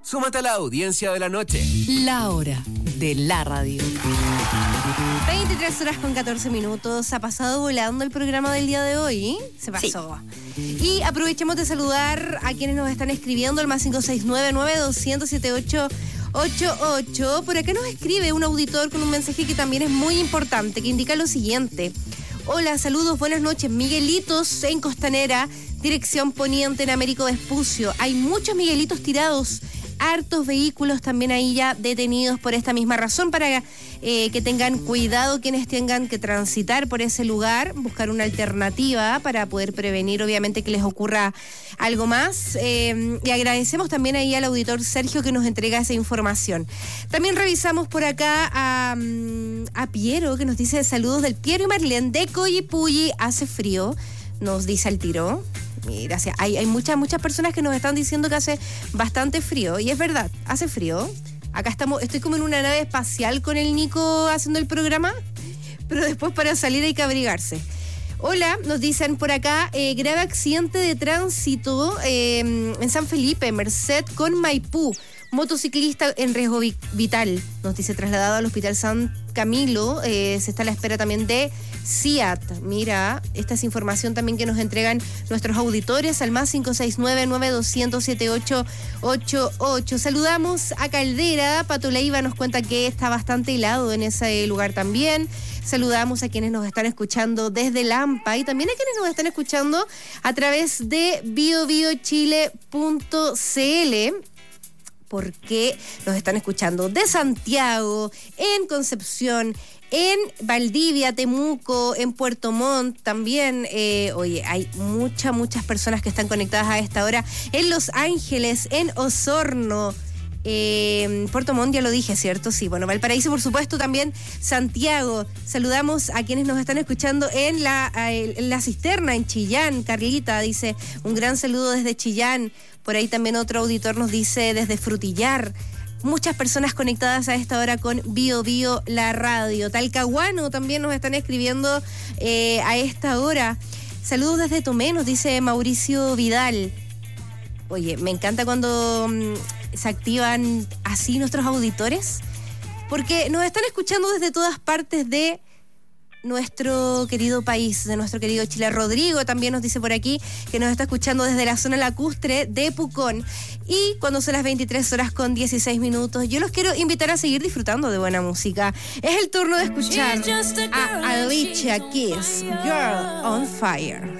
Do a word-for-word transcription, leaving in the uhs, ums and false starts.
Súmate a la audiencia de la noche. La hora de la radio. veintitrés horas con catorce minutos. Ha pasado volando el programa del día de hoy. Se pasó. Sí. Y aprovechemos de saludar a quienes nos están escribiendo al más cinco seis nueve, nueve dos cero cero, siete ocho ocho ocho. Por acá nos escribe un auditor con un mensaje que también es muy importante, que indica lo siguiente. Hola, saludos, buenas noches. Miguelitos en Costanera, dirección Poniente en Américo Vespucio. Hay muchos Miguelitos tirados, hartos vehículos también ahí ya detenidos por esta misma razón, para eh, que tengan cuidado quienes tengan que transitar por ese lugar, buscar una alternativa para poder prevenir obviamente que les ocurra algo más. Eh, y agradecemos también ahí al auditor Sergio que nos entrega esa información. También revisamos por acá a, a Piero, que nos dice saludos del Piero y Marlene de Coyipulli. Hace frío, nos dice al tiro. Gracias. Hay, hay muchas, muchas personas que nos están diciendo que hace bastante frío. Y es verdad, hace frío. Acá estamos, estoy como en una nave espacial con el Nico haciendo el programa, pero después para salir hay que abrigarse. Hola, nos dicen por acá, eh, grave accidente de tránsito eh, en San Felipe, Merced con Maipú. Motociclista en riesgo vi- vital, nos dice, trasladado al Hospital San Camilo. Eh, se está a la espera también de C I A T. Mira, esta es información también que nos entregan nuestros auditores al más cinco seis nueve, nueve dos cero cero, siete ocho ocho ocho. Saludamos a Caldera. Pato Leiva nos cuenta que está bastante helado en ese lugar también. Saludamos a quienes nos están escuchando desde Lampa y también a quienes nos están escuchando a través de bio bio chile punto c l, porque nos están escuchando de Santiago, en Concepción, en Valdivia, Temuco, en Puerto Montt también. Eh, oye, hay muchas, muchas personas que están conectadas a esta hora. En Los Ángeles, en Osorno, eh, Puerto Montt, ya lo dije, ¿cierto? Sí, bueno, Valparaíso, por supuesto, también Santiago. Saludamos a quienes nos están escuchando en la, en la Cisterna, en Chillán. Carlita dice, un gran saludo desde Chillán. Por ahí también otro auditor nos dice desde Frutillar. Muchas personas conectadas a esta hora con Bio Bio, la radio. Talcahuano también nos están escribiendo eh, a esta hora. Saludos desde Tomé, nos dice Mauricio Vidal. Oye, me encanta cuando um, se activan así nuestros auditores, porque nos están escuchando desde todas partes de nuestro querido país, de nuestro querido Chile. Rodrigo también nos dice por aquí que nos está escuchando desde la zona lacustre de Pucón. Y cuando son las veintitrés horas con dieciséis minutos, yo los quiero invitar a seguir disfrutando de buena música. Es el turno de escuchar a Alicia Keys, Girl on Fire.